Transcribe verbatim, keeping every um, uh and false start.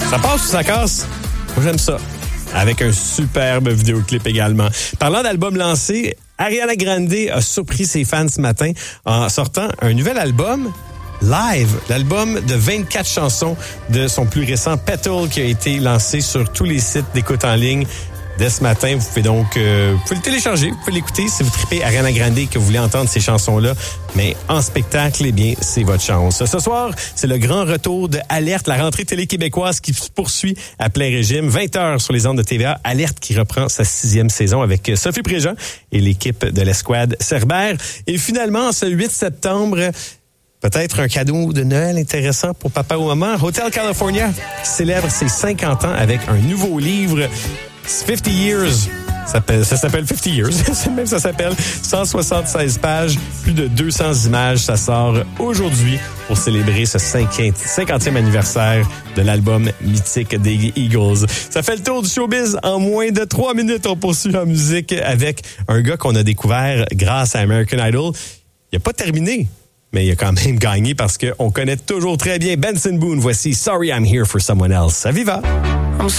Ça passe ou ça casse? Moi, j'aime ça. Avec un superbe vidéoclip également. Parlant d'album lancé, Ariana Grande a surpris ses fans ce matin en sortant un nouvel album live. L'album de vingt-quatre chansons de son plus récent Petal qui a été lancé sur tous les sites d'écoute en ligne. Dès ce matin, vous pouvez donc euh, vous pouvez le télécharger, vous pouvez l'écouter si vous tripez Ariana Grande et que vous voulez entendre ces chansons-là. Mais en spectacle, eh bien, c'est votre chance. Ce soir, c'est le grand retour de Alerte, la rentrée télé québécoise qui se poursuit à plein régime. vingt heures sur les ondes de T V A. Alerte qui reprend sa sixième saison avec Sophie Préjean et l'équipe de l'escouade Cerbère. Et finalement, ce huit septembre... peut-être un cadeau de Noël intéressant pour papa ou maman. Hotel California qui célèbre ses cinquante ans avec un nouveau livre, cinquante Years. Ça s'appelle, ça s'appelle cinquante Years. Même ça s'appelle cent soixante-seize pages, plus de deux cents images. Ça sort aujourd'hui pour célébrer ce cinquantième anniversaire de l'album mythique des Eagles. Ça fait le tour du showbiz en moins de trois minutes. On poursuit en musique avec un gars qu'on a découvert grâce à American Idol. Il n'a pas terminé, mais il a quand même gagné parce qu'on connaît toujours très bien Benson Boone. Voici Sorry I'm Here for Someone Else. À Viva!